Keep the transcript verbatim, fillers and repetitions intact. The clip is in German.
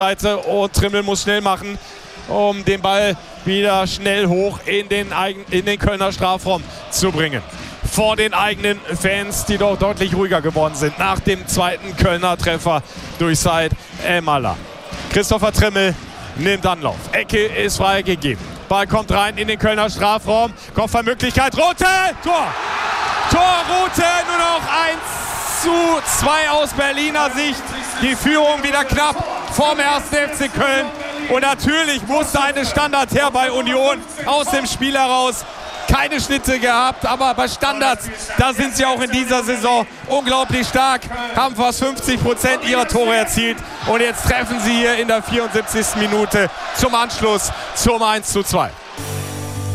Seite und Trimmel muss schnell machen, um den Ball wieder schnell hoch in den, eigen, in den Kölner Strafraum zu bringen. Vor den eigenen Fans, die doch deutlich ruhiger geworden sind nach dem zweiten Kölner Treffer durch Said El-Mallah. Christopher Trimmel nimmt Anlauf. Ecke ist freigegeben. Ball kommt rein in den Kölner Strafraum. Kopfballmöglichkeit. Rote! Tor! Tor Rote! Nur noch eins zu zwei aus Berliner Sicht. Die Führung wieder knapp vom ersten F C Köln. Und natürlich musste eine Standard her bei Union aus dem Spiel heraus. Keine Schnitte gehabt, aber bei Standards, da sind sie auch in dieser Saison unglaublich stark, haben fast fünfzig Prozent ihrer Tore erzielt und jetzt treffen sie hier in der vierundsiebzigsten Minute zum Anschluss zum eins zu zwei.